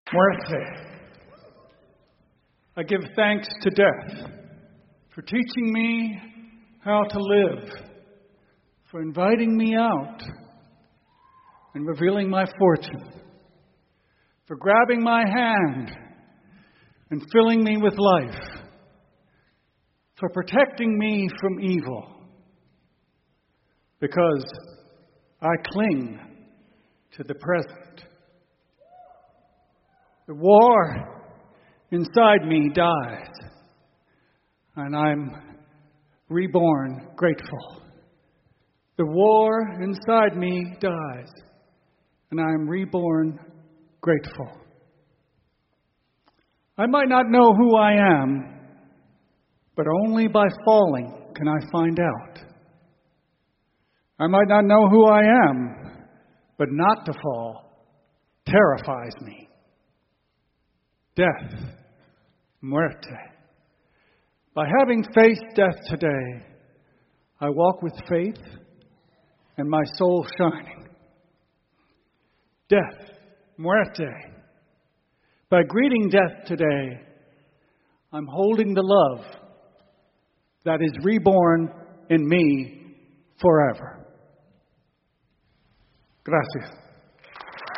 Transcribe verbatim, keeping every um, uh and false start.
Muerte. I give thanks to death for teaching me how to live, for inviting me out and revealing my fortune, for grabbing my hand and filling me with life, for protecting me from evil, because I cling to the present. The war inside me dies, and I'm reborn grateful. The war inside me dies, and I'm reborn grateful. I might not know who I am, but only by falling can I find out. I might not know who I am, but not to fall terrifies me. Death, muerte. By having faced death today, I walk with faith and my soul shining. Death, muerte. By greeting death today, I'm holding the love that is reborn in me forever. Gracias.